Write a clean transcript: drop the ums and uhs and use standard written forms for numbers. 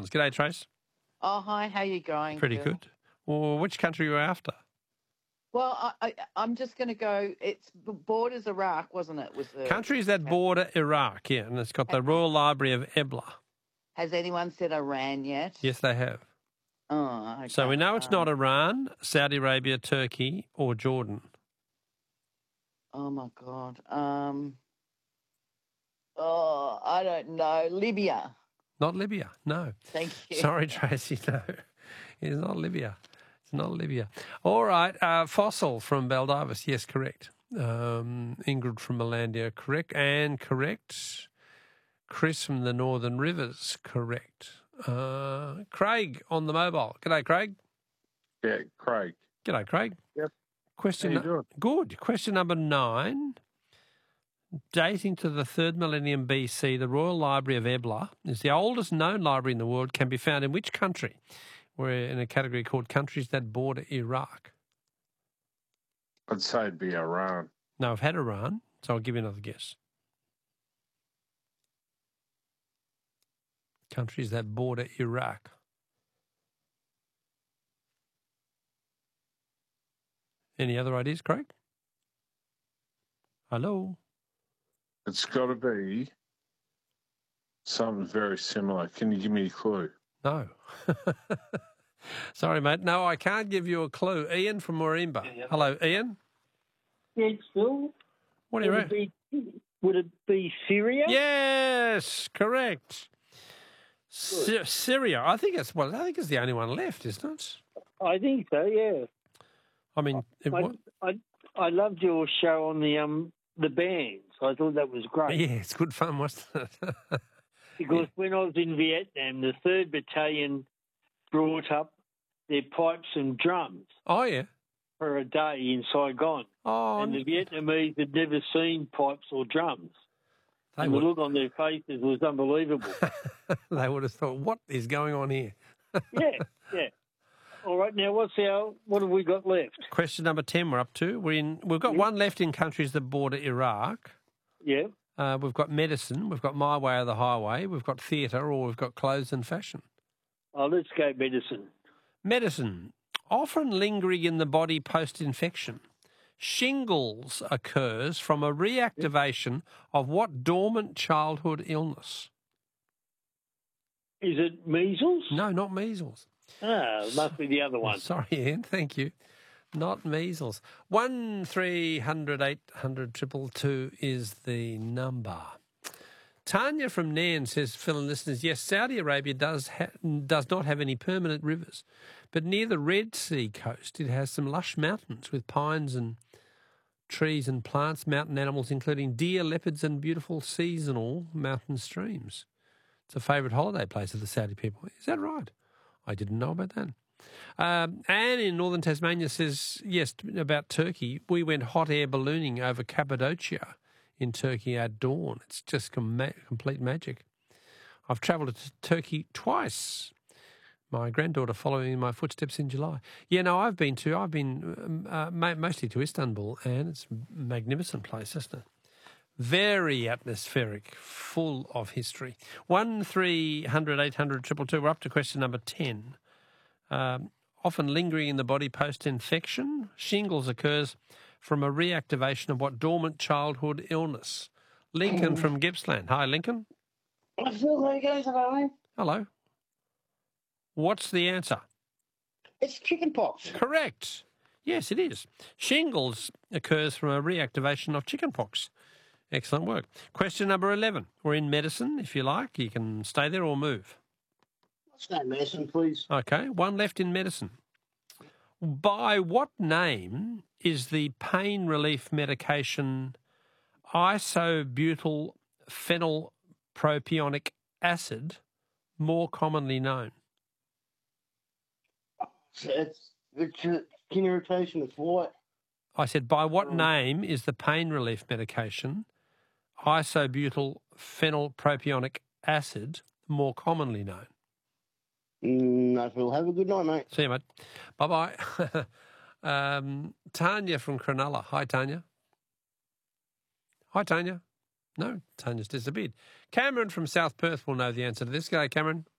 Islands. G'day, Trace. Oh, hi. How you going? Pretty Phil? good. Well, which country are you after? Well, I'm just going to go. It's borders Iraq, wasn't it? Was the Countries that border Iraq, yeah, and it's got the Royal Library of Ebla. Has anyone said Iran yet? Yes, they have. Oh, okay. So we know it's not Iran, Saudi Arabia, Turkey, or Jordan. Oh my God. Oh, I don't know. Libya. Not Libya, no. Thank you. Sorry, Tracy, no. It's not Libya. It's not Libya. All right, Fossil from Baldivis, yes, correct. Ingrid from Melandia, correct. Anne, correct. Chris from the Northern Rivers, correct. Craig on the mobile. G'day, Craig. Yeah, Craig. G'day, Craig. Yep. Question. How you doing? Good. Question number 9. Dating to the 3rd millennium BC, the Royal Library of Ebla is the oldest known library in the world. Can be found in which country? We're in a category called countries that border Iraq. I'd say it'd be Iran. No, I've had Iran, so I'll give you another guess. Countries that border Iraq. Any other ideas, Craig? Hello? It's got to be something very similar. Can you give me a clue? No. Sorry, mate. No, I can't give you a clue. Ian from Morimba. Yeah. Hello, Ian. Yes, Phil. What do you reckon? Would it be Syria? Yes, correct. Syria. I think it's the only one left, isn't it? I think so. Yeah. I mean, I loved your show on the bands. I thought that was great. Yeah, it's good fun, wasn't it? Because when I was in Vietnam, the 3rd Battalion brought up their pipes and drums Oh, yeah. for a day in Saigon. Oh, And the Vietnamese had never seen pipes or drums. they And the would, look on their faces was unbelievable. they would have thought, what is going on here? Yeah. All right, now what have we got left? Question number 10 we're up to. We've got one left in countries that border Iraq. Yeah. We've got medicine, we've got my way or the highway, we've got theatre, or we've got clothes and fashion. Oh, let's go medicine. Medicine, often lingering in the body post-infection. Shingles occurs from a reactivation of what dormant childhood illness? Is it measles? No, not measles. It must be the other one. Sorry, Ian, thank you. Not measles. 1300 800 222 is the number. Tanya from Nairn says, Phil and listeners, yes, Saudi Arabia does not have any permanent rivers, but near the Red Sea coast it has some lush mountains with pines and trees and plants, mountain animals including deer, leopards and beautiful seasonal mountain streams. It's a favourite holiday place of the Saudi people. Is that right? I didn't know about that. Anne in northern Tasmania says, yes, about Turkey. We went hot air ballooning over Cappadocia in Turkey at dawn. It's just complete magic. I've travelled to Turkey twice. My granddaughter following in my footsteps in July. Yeah, no, I've been mostly to Istanbul, and it's a magnificent place, isn't it? Very atmospheric, full of history. 1300 800 222. We're up to question number 10. Often lingering in the body post-infection, shingles occurs from a reactivation of what dormant childhood illness? Lincoln from Gippsland. Hi, Lincoln. Hello. What's the answer? It's chickenpox. Correct. Yes, it is. Shingles occurs from a reactivation of chickenpox. Excellent work. Question number 11. We're in medicine, if you like. You can stay there or move. Let's go medicine, please. Okay, one left in medicine. By what name is the pain relief medication isobutyl phenylpropionic acid more commonly known? It's skin irritation. It's what? I said, by what name is the pain relief medication isobutyl phenylpropionic acid more commonly known? No, Phil. Have a good night, mate. See you, mate. Bye-bye. Tanya from Cronulla. Hi, Tanya. Hi, Tanya. No, Tanya's disappeared. Cameron from South Perth will know the answer to this. G'day, Cameron.